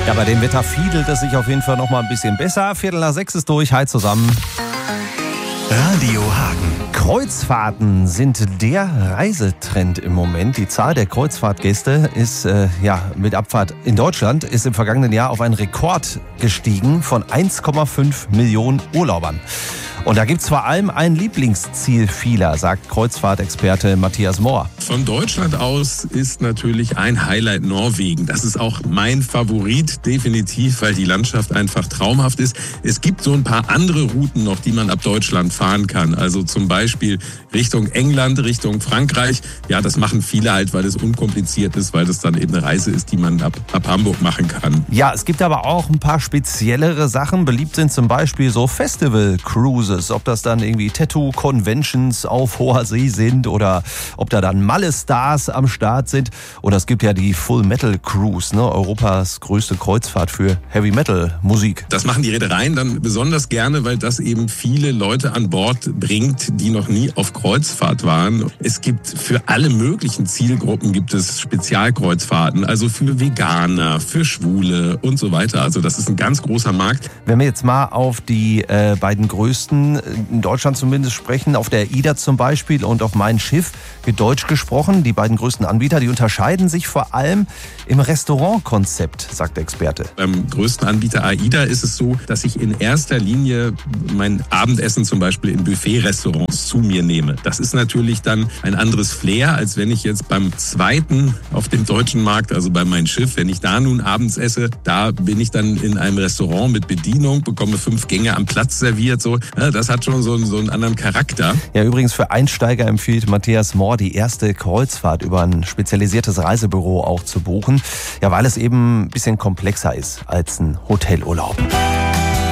Ja, bei dem Wetter fiedelt es sich auf jeden Fall noch mal ein bisschen besser. 5:45 ist durch. Hi zusammen. Radio Hagen. Kreuzfahrten sind der Reisetrend im Moment. Die Zahl der Kreuzfahrtgäste ist mit Abfahrt in Deutschland ist im vergangenen Jahr auf einen Rekord gestiegen von 1,5 Millionen Urlaubern. Und da gibt es vor allem ein Lieblingsziel vieler, sagt Kreuzfahrtexperte Matthias Mohr. Von Deutschland aus ist natürlich ein Highlight Norwegen. Das ist auch mein Favorit, definitiv, weil die Landschaft einfach traumhaft ist. Es gibt so ein paar andere Routen noch, die man ab Deutschland fahren kann. Also zum Beispiel Richtung England, Richtung Frankreich. Ja, das machen viele halt, weil es unkompliziert ist, weil das dann eben eine Reise ist, die man ab Hamburg machen kann. Ja, es gibt aber auch ein paar speziellere Sachen. Beliebt sind zum Beispiel so Festival-Cruises. Ob das dann irgendwie Tattoo-Conventions auf hoher See sind oder ob da dann Malle-Stars am Start sind. Oder es gibt ja die Full-Metal-Cruise, ne? Europas größte Kreuzfahrt für Heavy-Metal-Musik. Das machen die Reedereien dann besonders gerne, weil das eben viele Leute an Bord bringt, die noch nie auf Kreuzfahrt waren. Es gibt für alle möglichen Zielgruppen gibt es Spezialkreuzfahrten, also für Veganer, für Schwule und so weiter. Also das ist ein ganz großer Markt. Wenn wir jetzt mal auf die beiden größten in Deutschland zumindest sprechen, auf der AIDA zum Beispiel und auf Mein Schiff, wird Deutsch gesprochen. Die beiden größten Anbieter, die unterscheiden sich vor allem im Restaurantkonzept, sagt der Experte. Beim größten Anbieter AIDA ist es so, dass ich in erster Linie mein Abendessen zum Beispiel in Buffet-Restaurants zu mir nehme. Das ist natürlich dann ein anderes Flair, als wenn ich jetzt beim zweiten auf dem deutschen Markt, also bei Mein Schiff, wenn ich da nun abends esse, da bin ich dann in einem Restaurant mit Bedienung, bekomme 5 Gänge am Platz serviert. So, das hat schon so einen anderen Charakter. Ja, übrigens für Einsteiger empfiehlt Matthias Mohr, die erste Kreuzfahrt über ein spezialisiertes Reisebüro auch zu buchen. Ja, weil es eben ein bisschen komplexer ist als ein Hotelurlaub.